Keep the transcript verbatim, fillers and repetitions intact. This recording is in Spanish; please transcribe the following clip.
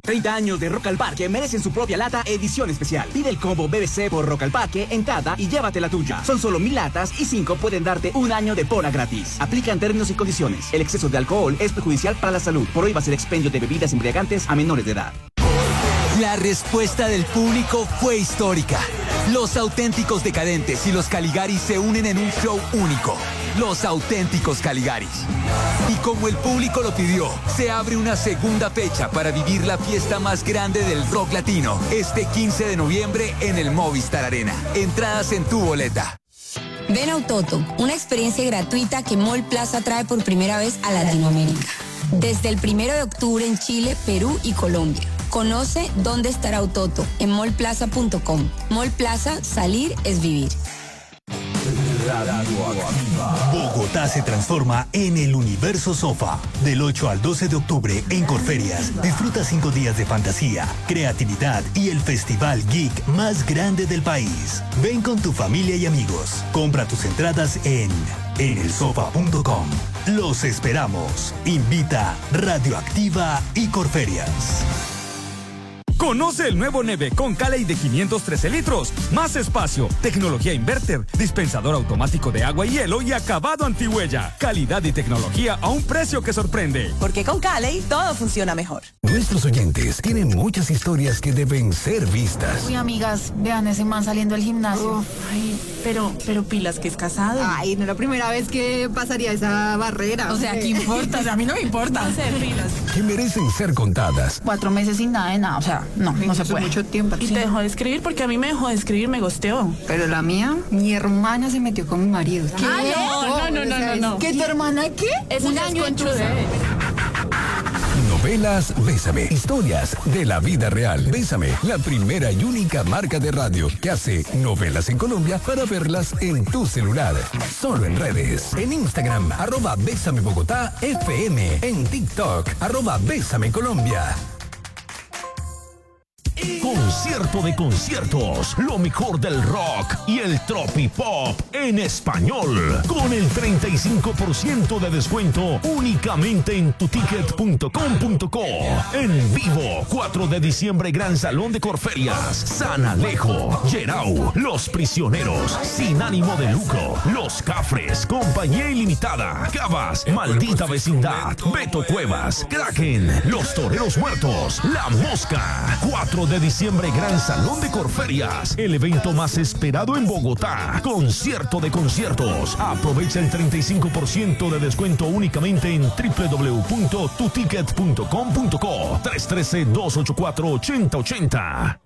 treinta años de Rock al Parque merecen su propia lata edición especial. Pide el combo B B C por Rock al Parque en cada y llévate la tuya. Son solo mil latas y cinco pueden darte un año de pola gratis. Aplican términos y condiciones. El exceso de alcohol es perjudicial para la salud. Prohíbas el expendio de bebidas embriagantes a menores de edad. La respuesta del público fue histórica. Los Auténticos Decadentes y los Caligaris se unen en un show único. Los Auténticos Caligaris. Y como el público lo pidió, se abre una segunda fecha para vivir la fiesta más grande del rock latino, este quince de noviembre en el Movistar Arena. Entradas en tu boleta. Ven a Autoto, una experiencia gratuita que Mall Plaza trae por primera vez a Latinoamérica. Desde el primero de octubre en Chile, Perú y Colombia. Conoce dónde estará Autoto en mall plaza punto com. Mall Plaza, salir es vivir. Bogotá se transforma en el Universo Sofa. Del ocho al doce de octubre en Corferias, disfruta cinco días de fantasía, creatividad y el festival geek más grande del país. Ven con tu familia y amigos. Compra tus entradas en en el sofa punto com. Los esperamos. Invita Radioactiva y Corferias. Conoce el nuevo Neve con Cali de quinientos trece litros, más espacio, tecnología inverter, dispensador automático de agua y hielo y acabado antihuella. Calidad y tecnología a un precio que sorprende. Porque con Cali todo funciona mejor. Nuestros oyentes tienen muchas historias que deben ser vistas. Uy, amigas, vean ese man saliendo del gimnasio. Uf, ay, pero, pero pilas que es casado. Ay, no es la primera vez que pasaría esa barrera. O sea, ¿qué importa? O sea, a mí no me importa. No sé, pilas. Que merecen ser contadas. Cuatro meses sin nada de nada, o sea, no, no se puede. Mucho tiempo. Y te dejó de escribir porque a mí me dejó de escribir, me gosteó. Pero la mía, mi hermana se metió con mi marido. ¿Qué? Ay, no, no, no, no, no. ¿Qué, tu hermana qué? Es un un año conchude. Novelas Bésame. Historias de la vida real. Bésame, la primera y única marca de radio que hace novelas en Colombia para verlas en tu celular. Solo en redes. En Instagram, arroba Bésame Bogotá F M. En TikTok, arroba Bésame Colombia. Concierto de conciertos, lo mejor del rock y el tropipop en español, con el treinta y cinco por ciento de descuento únicamente en tu ticket punto com punto co. En vivo, cuatro de diciembre, Gran Salón de Corferias, San Alejo, Yerau, Los Prisioneros, Sin Ánimo de Lucro, Los Cafres, Compañía Ilimitada, Cabas, Maldita Vecindad, Beto Cuevas, Kraken, Los Toreros Muertos, La Mosca. cuatro de diciembre, Gran Salón de Corferias, el evento más esperado en Bogotá. Concierto de conciertos. Aprovecha el treinta y cinco por ciento de descuento únicamente en doble u doble u doble u punto tu ticket punto com punto co. tres uno tres, dos ocho cuatro, ocho cero ocho cero.